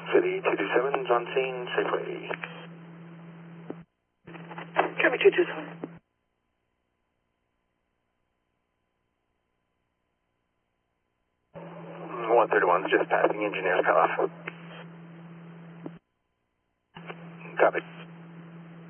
City 227's on scene, safely. Copy 227. One 131's just passing engineer's cutoff. Copy.